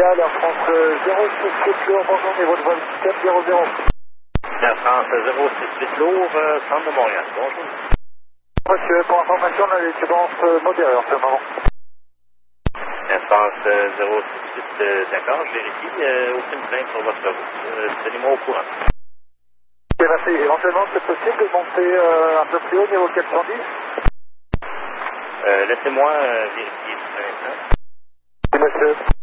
Montréal, Air France 068 lourd, bonjour, niveau de vol 400. Air France 068 lourd, centre de Montréal, bonjour. Monsieur, pour information, on a des turbulences modérées en ce moment. Air France 068, d'accord, je vérifie, aucune plainte sur votre route, tenez-moi au courant. Ok, merci. Éventuellement, c'est possible de monter un peu plus haut, niveau 410? Laissez-moi vérifier un instant. Oui, monsieur.